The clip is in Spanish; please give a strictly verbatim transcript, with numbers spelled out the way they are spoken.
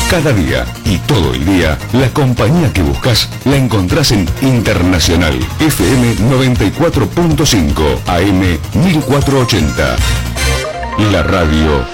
Cada día y todo el día, la compañía que buscas la encontrás en Internacional F M noventa y cuatro punto cinco, A M mil cuatrocientos ochenta. La radio